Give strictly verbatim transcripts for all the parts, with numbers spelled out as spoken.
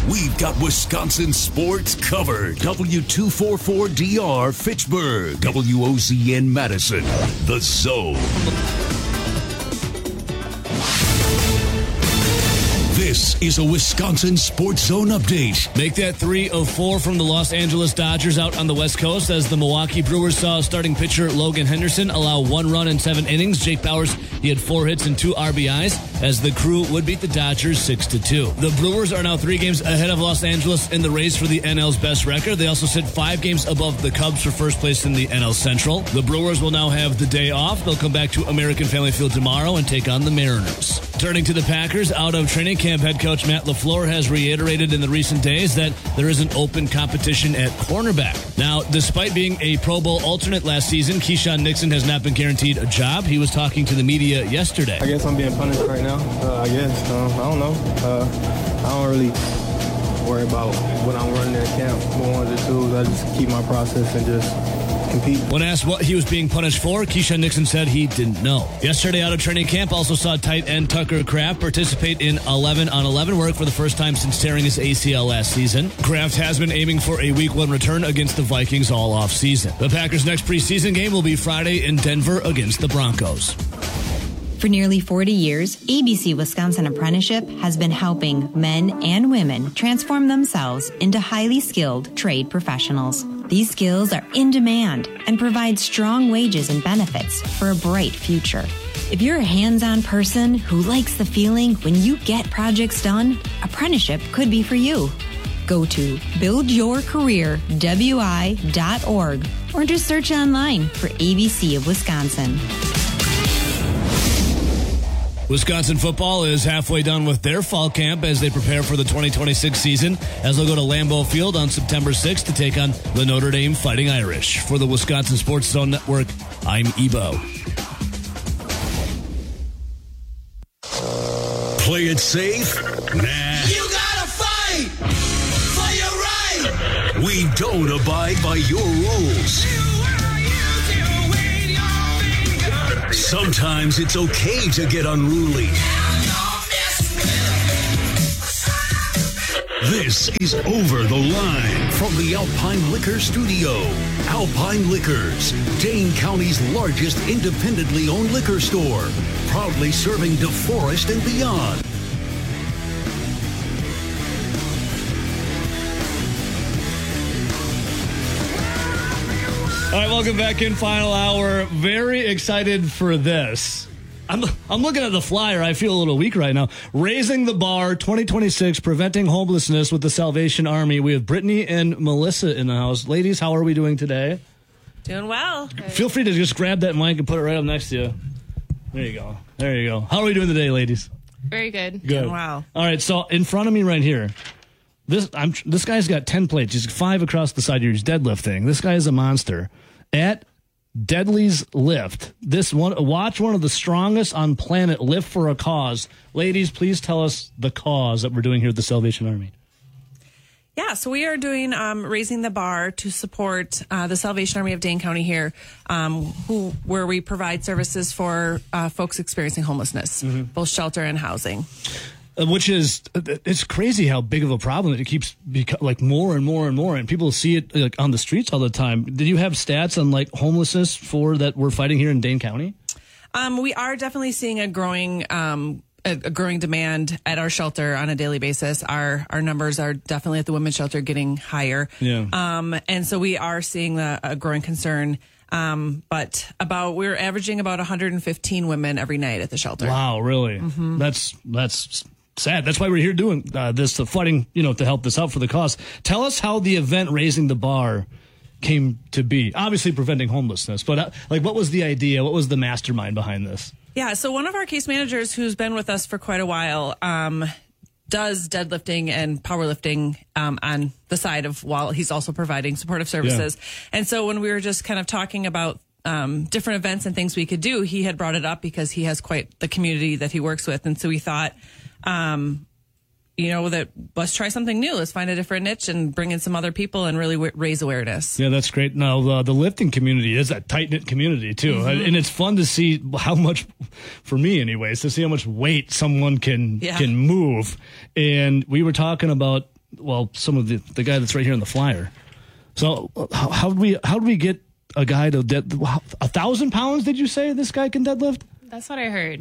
we've got Wisconsin sports covered. W two forty-four D R Fitchburg, W O Z N Madison, The Zone. This is a Wisconsin Sports Zone update. Make that three of four from the Los Angeles Dodgers out on the West Coast as the Milwaukee Brewers saw starting pitcher Logan Henderson allow one run in seven innings. Jake Bauers, he had four hits and two R B Is as the Crew would beat the Dodgers six to two. The Brewers are now three games ahead of Los Angeles in the race for the N L's best record. They also sit five games above the Cubs for first place in the N L Central. The Brewers will now have the day off. They'll come back to American Family Field tomorrow and take on the Mariners. Turning to the Packers, out of training camp, head coach Matt LaFleur has reiterated in the recent days that there is an open competition at cornerback. Now, despite being a Pro Bowl alternate last season, Keyshawn Nixon has not been guaranteed a job. He was talking to the media yesterday. I guess I'm being punished right now. Uh, I guess. Uh, I don't know. Uh, I don't really worry about what I'm running in camp, ones or twos. I just keep my process and just compete. When asked what he was being punished for, Keyshawn Nixon said he didn't know. Yesterday out of training camp also saw tight end Tucker Kraft participate in eleven on eleven work for the first time since tearing his A C L last season. Kraft has been aiming for a week one return against the Vikings all off season. The Packers' next preseason game will be Friday in Denver against the Broncos. For nearly forty years, A B C Wisconsin Apprenticeship has been helping men and women transform themselves into highly skilled trade professionals. These skills are in demand and provide strong wages and benefits for a bright future. If you're a hands-on person who likes the feeling when you get projects done, apprenticeship could be for you. Go to build your career w i dot org or just search online for A B C of Wisconsin. Wisconsin football is halfway done with their fall camp as they prepare for the twenty twenty-six season, as they'll go to Lambeau Field on September sixth to take on the Notre Dame Fighting Irish. For the Wisconsin Sports Zone Network, I'm Ebo. Play it safe? Nah. You gotta fight for your right. We don't abide by your rules. Sometimes it's okay to get unruly. This is Over the Line from the Alpine Liquor Studio. Alpine Liquors, Dane County's largest independently owned liquor store, proudly serving DeForest and beyond. All right, welcome back in final hour. Very excited for this. I'm I'm looking at the flyer. I feel a little weak right now. Raising the Bar twenty twenty-six, Preventing Homelessness with the Salvation Army. We have Brittany and Melissa in the house. Ladies, how are we doing today? Doing well. Feel free to just grab that mic and put it right up next to you. There you go. There you go. How are we doing today, ladies? Very good. Good. Doing well. All right, so in front of me right here, this I'm this guy's got ten plates. He's five across the side here. He's deadlifting. This guy is a monster. At Deadly's Lift, this one, watch one of the strongest on planet lift for a cause. Ladies, please tell us the cause that we're doing here at the Salvation Army. Yeah, so we are doing um, Raising the Bar to support uh, the Salvation Army of Dane County here, um, who where we provide services for uh, folks experiencing homelessness, mm-hmm. both shelter and housing. Uh, which is, it's crazy how big of a problem it keeps beco- like more and more and more, and people see it like on the streets all the time. Did you have stats on like homelessness for that we're fighting here in Dane County? Um, we are definitely seeing a growing um, a, a growing demand at our shelter on a daily basis. Our our numbers are definitely at the women's shelter getting higher. Yeah. Um, and so we are seeing a, a growing concern. Um, but about we're averaging about one hundred fifteen women every night at the shelter. Wow, really? Mm-hmm. That's that's. sad. That's why we're here doing uh, this, uh, fighting, you know, to help this out for the cause. Tell us how the event Raising the Bar came to be. Obviously preventing homelessness, but uh, like, what was the idea? What was the mastermind behind this? Yeah, so one of our case managers who's been with us for quite a while um, does deadlifting and powerlifting um, on the side of while he's also providing supportive services. Yeah. And so when we were just kind of talking about um, different events and things we could do, he had brought it up because he has quite the community that he works with. And so we thought, Um, you know, that let's try something new. Let's find a different niche and bring in some other people and really w- raise awareness. Yeah, that's great. Now, uh, the lifting community is a tight-knit community, too. Mm-hmm. And it's fun to see how much, for me anyways, to see how much weight someone can, yeah. can move. And we were talking about well, some of the the guy that's right here in the flyer. So how, how do we how do we get a guy to dead a thousand pounds? Did you say this guy can deadlift? That's what I heard.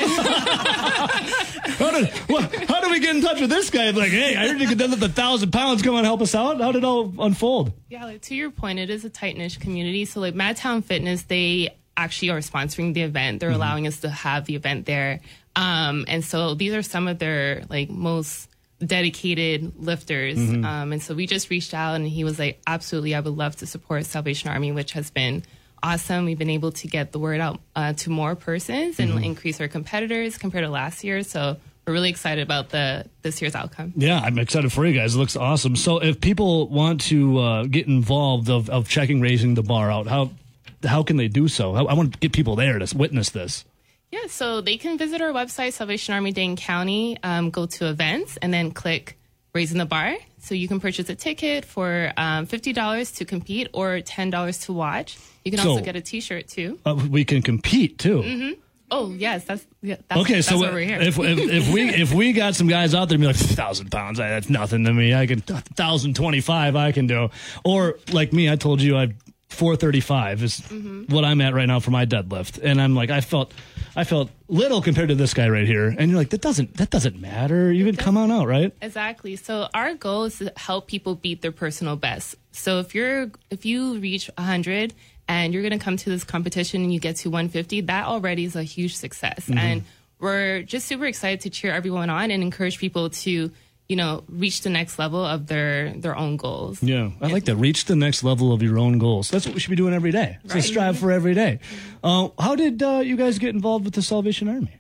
how, did, well, how do we get in touch with this guy? Like, hey, I heard you can deadlift a thousand pounds. Come on, help us out. How did it all unfold? Yeah, like, to your point, it is a tight niche community. So like Madtown Fitness, they actually are sponsoring the event. They're mm-hmm. allowing us to have the event there. Um, and so these are some of their like most dedicated lifters. Mm-hmm. Um, and so we just reached out and he was like, absolutely, I would love to support Salvation Army, which has been awesome. We've been able to get the word out uh, to more persons and mm-hmm. increase our competitors compared to last year. So we're really excited about the this year's outcome. Yeah, I'm excited for you guys. It looks awesome. So if people want to uh, get involved of, of checking Raising the Bar out, how how can they do so? I, I want to get people there to witness this. Yeah, so they can visit our website, Salvation Army Dane County, um, go to events, and then click Raising the Bar. So you can purchase a ticket for um, fifty dollars to compete or ten dollars to watch. You can so, also get a T-shirt, too. Uh, we can compete, too. Mm-hmm. Oh, yes. That's, yeah, that's okay, that's so why we're here. If, if, if, we, if we got some guys out there and be like, one thousand pounds, that's nothing to me. I can, one thousand twenty-five I can do. Or like me, I told you I four thirty-five is mm-hmm. what I'm at right now for my deadlift. And I'm like, I felt I felt little compared to this guy right here. And you're like, that doesn't that doesn't matter. You can come on out, right? Exactly. So our goal is to help people beat their personal best. So if you're if you reach one hundred and you're going to come to this competition and you get to one fifty, that already is a huge success. Mm-hmm. And we're just super excited to cheer everyone on and encourage people to, you know, reach the next level of their their own goals. Yeah, I like that. Reach the next level of your own goals. That's what we should be doing every day. So right. strive for every day. Uh, how did uh, you guys get involved with the Salvation Army?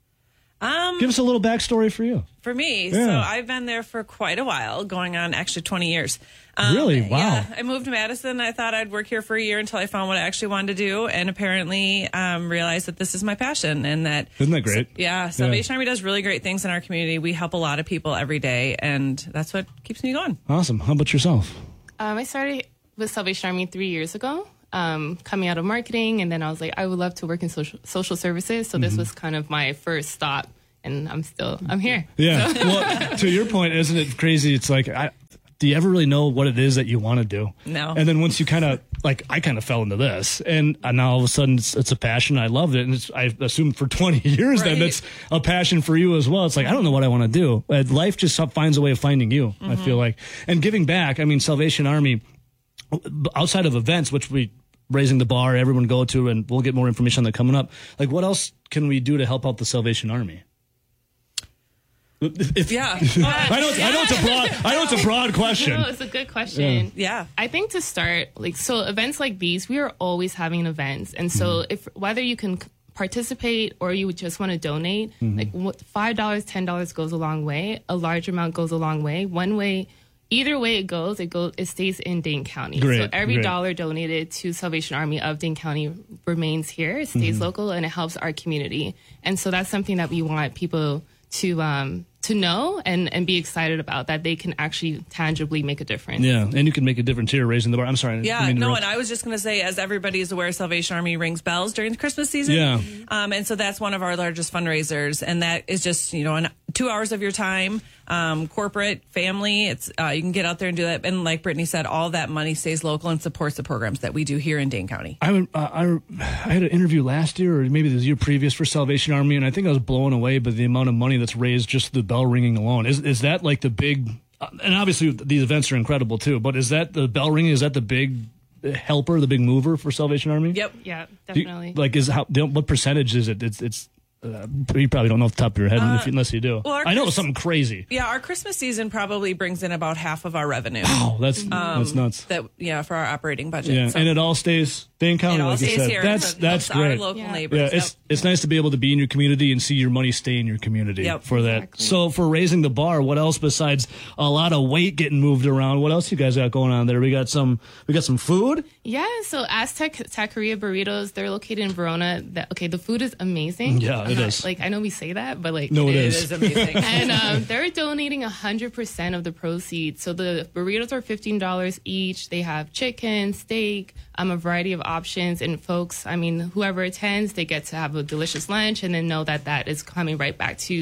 Um, Give us a little backstory for you. For me, Yeah. so I've been there for quite a while, going on actually twenty years. Um, Really? Wow. Yeah, I moved to Madison. I thought I'd work here for a year until I found what I actually wanted to do, and apparently um, realized that this is my passion and that. Isn't that great? So, yeah, Salvation Army does really great things in our community. We help a lot of people every day, and that's what keeps me going. Awesome. How about yourself? Um, I started with Salvation Army three years ago, um, coming out of marketing, and then I was like, I would love to work in social social services. So mm-hmm. this was kind of my first stop, and I'm still I'm here. Yeah. So. Well, to your point, isn't it crazy? It's like, I, do you ever really know what it is that you want to do? No. And then once you kind of like, I kind of fell into this, and now all of a sudden it's, it's a passion. I loved it, and it's, I assume for twenty years right. then it's a passion for you as well. It's like, I don't know what I want to do. Life just finds a way of finding you. Mm-hmm. I feel like, and giving back. I mean, Salvation Army, outside of events, which we Raising the Bar, everyone go to, and we'll get more information on that coming up. Like, what else can we do to help out the Salvation Army? If, yeah, I know. It's, I know it's a broad. I know it's a broad question. No, it's a good question. Yeah. yeah, I think to start, like, so events like these, we are always having events, and so mm-hmm. if whether you can participate or you just want to donate, mm-hmm. like five dollars, ten dollars goes a long way. A large amount goes a long way. One way, either way it goes, it goes. It stays in Dane County. Great, so every great. dollar donated to Salvation Army of Dane County remains here. It stays mm-hmm. local, and it helps our community. And so that's something that we want people to um to know and and be excited about, that they can actually tangibly make a difference. Yeah, and you can make a difference here, Raising the Bar. I'm sorry. Yeah, no, and I was just going to say, as everybody is aware, Salvation Army rings bells during the Christmas season. Yeah. Um, and so that's one of our largest fundraisers, and that is just, you know, an, two hours of your time, um, corporate, family. It's uh, you can get out there and do that. And like Brittany said, all that money stays local and supports the programs that we do here in Dane County. I, uh, I, I had an interview last year, or maybe the year previous, for Salvation Army, and I think I was blown away by the amount of money that's raised just the bell ringing alone. Is is that like the big, uh, and obviously these events are incredible too, but is that the bell ringing, is that the big helper, the big mover for Salvation Army? Yep. Yeah, definitely. You, like, is how, what percentage is it? It's, it's, Uh, you probably don't know off the top of your head uh, if, unless you do. Well, I know it's something crazy. Yeah, our Christmas season probably brings in about half of our revenue. Wow, that's um, that's nuts. That yeah, for our operating budget. Yeah, so. and it all stays Dane County, it all like you stays said. Here. That's So that's our great. local yeah. neighbors. Yeah, it's yep. it's nice to be able to be in your community and see your money stay in your community Yep. for that. Exactly. So for Raising the Bar, what else besides a lot of weight getting moved around? What else you guys got going on there? We got some we got some food. Yeah, so Aztec Taqueria Burritos, they're located in Verona. That, okay, the food is amazing. Yeah, it is. Like, I know we say that, but like, No, it, It is. is amazing. and um, they're donating one hundred percent of the proceeds. So the burritos are fifteen dollars each. They have chicken, steak, um, a variety of options. And folks, I mean, whoever attends, they get to have a delicious lunch and then know that that is coming right back to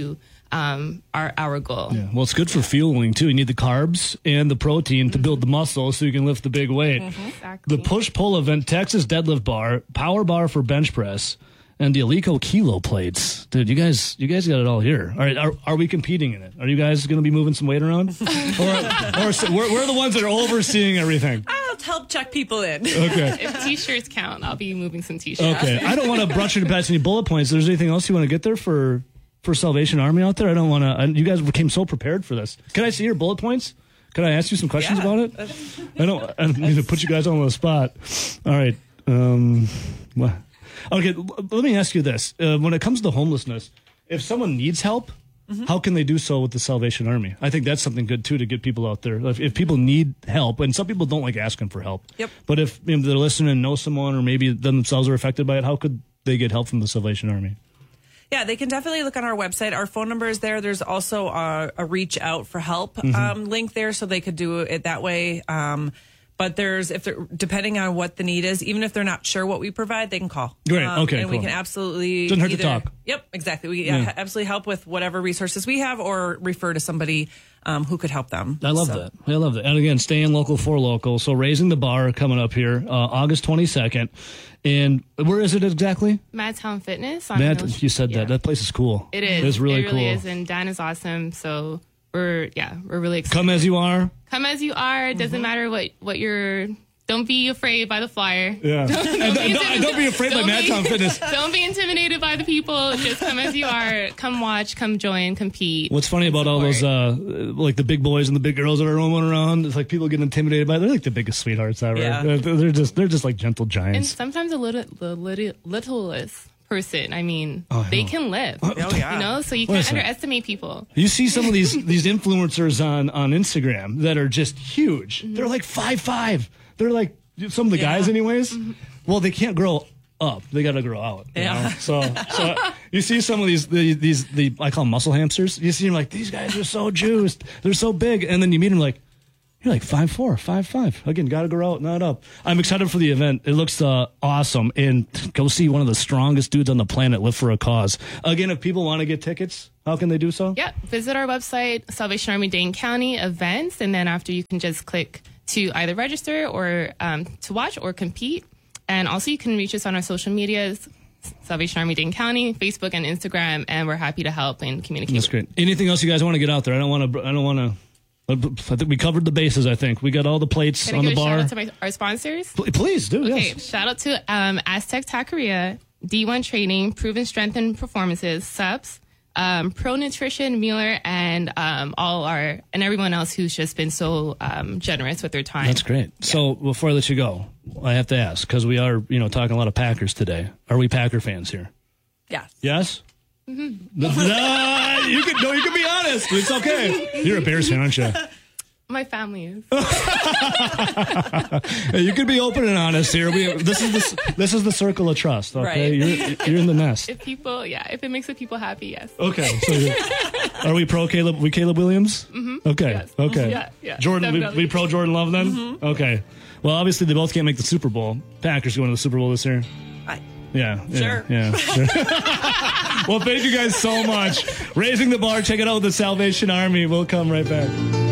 um, are our goal. Yeah. Well, it's good for fueling too. You need the carbs and the protein to build the muscle so you can lift the big weight. Mm-hmm. Exactly. The push-pull event, Texas deadlift bar, power bar for bench press, and the Alico kilo plates. Dude, you guys, you guys got it all here. All right, are, are we competing in it? Are you guys going to be moving some weight around? or or so, we're, we're the ones that are overseeing everything. I'll help check people in. Okay. If t-shirts count, I'll be moving some t-shirts. Okay. I don't want to brush you past any bullet points. Is there anything else you want to get there for for Salvation Army out there? I don't want to. You guys came so prepared for this. Can I see your bullet points? Can I ask you some questions Yeah. about it? I don't. I don't mean to put you guys on the spot. All right. Um. What? Okay, l- let me ask you this. Uh, when it comes to homelessness, if someone needs help, Mm-hmm. how can they do so with the Salvation Army? I think that's something good, too, to get people out there. If, if people need help, and some people don't like asking for help. Yep. But if you know, they're listening and know someone, or maybe themselves are affected by it, how could they get help from the Salvation Army? Yeah, they can definitely look on our website. Our phone number is there. There's also a, a reach out for help Mm-hmm. um, link there, so they could do it that way. Um, but there's, if they're, depending on what the need is, even if they're not sure what we provide, they can call. Great. Um, Okay, And we cool. can absolutely Doesn't hurt to either- talk. Yep, exactly. We Yeah. uh, absolutely help with whatever resources we have, or refer to somebody um, who could help them. I love So- that. I love that. And again, staying local for local. So raising the bar coming up here, uh, August twenty-second. And where is it exactly? Madtown Fitness. On Matt, Mill- you said yeah. that. That place is cool. It is. It's really, it really cool. is, and Dan is awesome. So we're yeah, we're really excited. Come as you are. Come as you are. It doesn't matter what what you're. Don't be afraid by the flyer. Yeah. Don't, And be don't, don't, don't be afraid by Don't be- Madtown Fitness. Don't be intimidated by the people. Just come as you are. Come watch. Come join. Compete. What's funny about all those, support. uh, like the big boys and the big girls that are roaming around, it's like people get intimidated by. They're like the biggest sweethearts ever. Yeah. They're, they're just, they're just like gentle And giants. sometimes a little, the little, littlest person. I mean, Oh, I they know. can live. Oh, yeah. You know, so you can't Listen. underestimate people. You see some of these these influencers on on Instagram that are just huge. Mm-hmm. They're like five five. They're like some of the Yeah. guys, anyways. Mm-hmm. Well, they can't grow up. They got to grow out. You Yeah. know? So so you see some of these the, these the I call them muscle hamsters. You see them like these guys are so juiced. They're so big, and then you meet them like. You're like five four, five five. Again, got to grow out, not up. I'm excited for the event. It looks uh, awesome. And go see one of the strongest dudes on the planet live for a cause. Again, if people want to get tickets, how can they do so? Yeah, visit our website, Salvation Army Dane County events, and then after you can just click to either register or um, to watch or compete. And also you can reach us on our social medias, Salvation Army Dane County, Facebook and Instagram, and we're happy to help and communicate. That's great. Anything else you guys want to get out there? I don't want to. I don't want to. I think we covered the bases. I think we got all the plates Can I on give the a shout bar. out to my, our sponsors? Pl- Please do. Okay, Yes. shout out to um, Aztec Taqueria, D one Training, Proven Strength and Performances, S U P S, um, Pro Nutrition, Mueller, and um, all our and everyone else who's just been so um, generous with their time. That's great. So before I let you go, I have to ask because we are, you know, talking a lot of Packers today. Are we Packer fans here? Yes. Yes. Mm-hmm. No, you can. No, you can be honest. It's okay. You're a Bears fan, aren't you? My family is. Hey, you can be open and honest here. We this is the this is the circle of trust. Okay, Right. you're you're in the nest. If people, yeah, if it makes the people happy, yes. Okay, so you're, are we pro Caleb? We Caleb Williams? Mm-hmm. Okay, Yes. okay. Yeah, yeah, Jordan, we, definitely. we pro Jordan Love then? Mm-hmm. Okay. Well, obviously they both can't make the Super Bowl. Packers going to the Super Bowl this year. I, Yeah. yeah, Sure. Yeah. Sure. Well, thank you guys so much. Raising the bar. Check it out with the Salvation Army. We'll come right back.